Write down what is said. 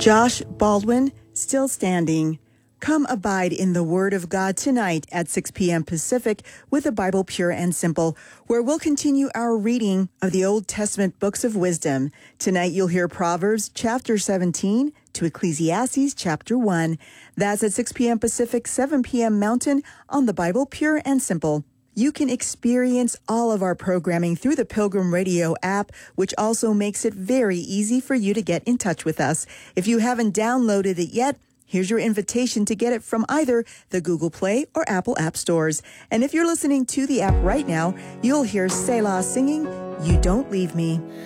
Josh Baldwin, Still Standing. Come abide in the Word of God tonight at 6 p.m. Pacific with the Bible Pure and Simple, where we'll continue our reading of the Old Testament books of wisdom. Tonight you'll hear Proverbs chapter 17 to Ecclesiastes chapter 1. That's at 6 p.m. Pacific, 7 p.m. Mountain on the Bible Pure and Simple. You can experience all of our programming through the Pilgrim Radio app, which also makes it very easy for you to get in touch with us. If you haven't downloaded it yet, here's your invitation to get it from either the Google Play or Apple App Stores. And if you're listening to the app right now, you'll hear Selah singing, "You Don't Leave Me."